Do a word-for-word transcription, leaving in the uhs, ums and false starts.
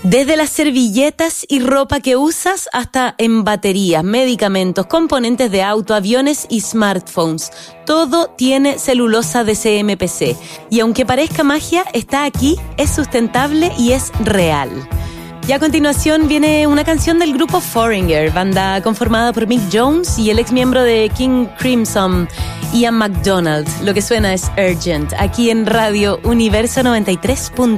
Desde las servilletas y ropa que usas hasta en baterías, medicamentos, componentes de auto, aviones y smartphones. Todo tiene celulosa de C M P C. Y aunque parezca magia, está aquí, es sustentable y es real. Y a continuación viene una canción del grupo Foreigner, banda conformada por Mick Jones y el ex miembro de King Crimson, Ian MacDonald. Lo que suena es Urgent, aquí en Radio Universo noventa y tres punto uno.